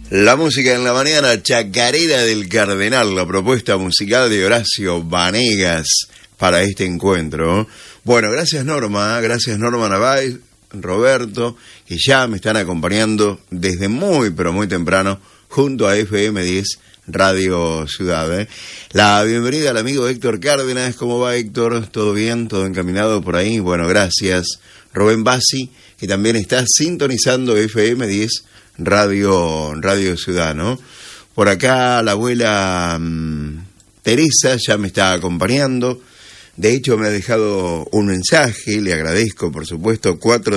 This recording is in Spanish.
La música en la mañana, Chacarera del Cardenal, la propuesta musical de Horacio Vanegas para este encuentro. Bueno, gracias Norma Navais, Roberto, que ya me están acompañando desde muy, pero muy temprano, junto a FM 10 Radio Ciudad. La bienvenida al amigo Héctor Cárdenas. ¿Cómo va, Héctor? ¿Todo bien? ¿Todo encaminado por ahí? Bueno, gracias. Rubén Bassi, que también está sintonizando FM 10 Radio Ciudad, ¿no? Por acá la abuela Teresa ya me está acompañando. De hecho, me ha dejado un mensaje, le agradezco, por supuesto, 4